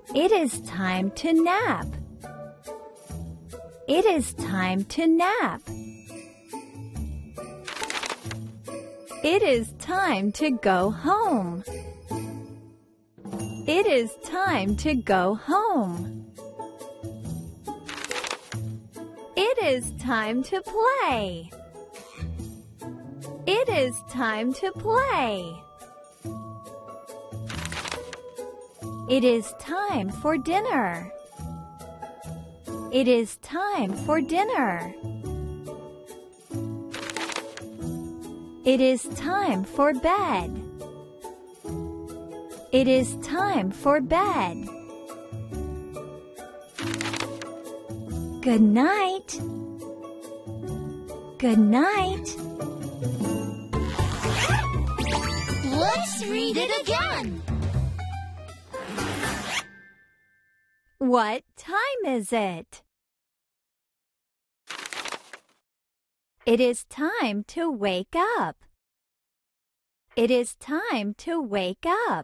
It is time to nap. It is time to nap. It is time to go home. It is time to go home. It is time to play. It is time to play. It is time for dinner. It is time for dinner. It is time for bed. It is time for bed. Good night. Good night. Let's read it again. What time is it? It is time to wake up. It is time to wake up.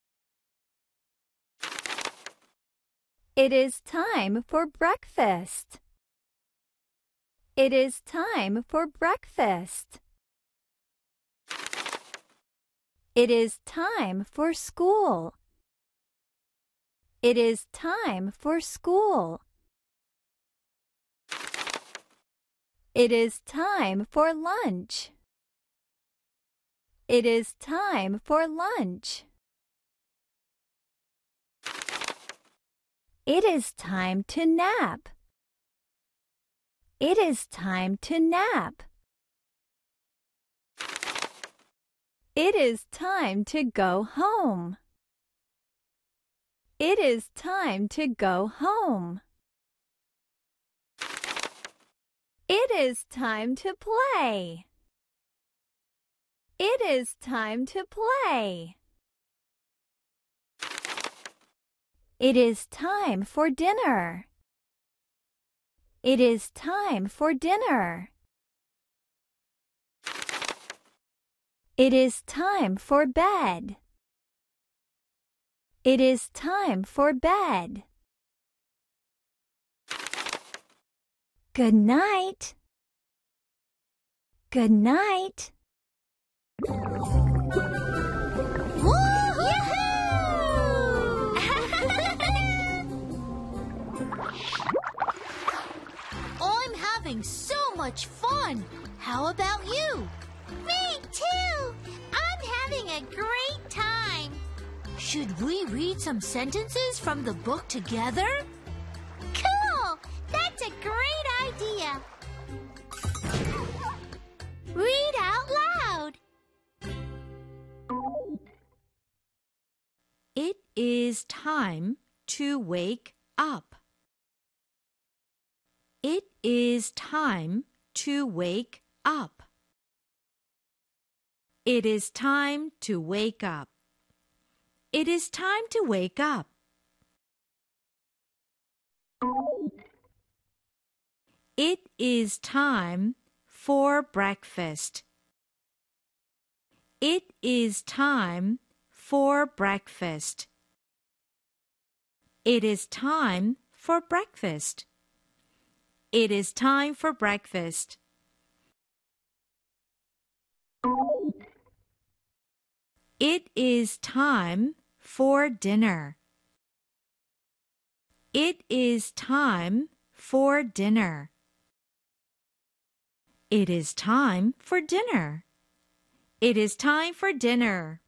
It is time for breakfast. It is time for breakfast. It is time for school. It is time for school. It is time for lunch. It is time for lunch. It is time to nap. It is time to nap. It is time to go home. It is time to go home. It is time to play. It is time to play. It is time for dinner. It is time for dinner. It is time for bed. It is time for bed. Good night. Good night. I'm having so much fun. How about you? Me too! I'm having a great time. Should we read some sentences from the book together? Cool! That's a great idea. Read out loud. It is time to wake up. It is time to wake up. It is time to wake up. It is time to wake up. It is time for breakfast. It is time for breakfast. It is time for breakfast. It is time for breakfast. It is time for dinner. It is time for dinner. It is time for dinner. It is time for dinner.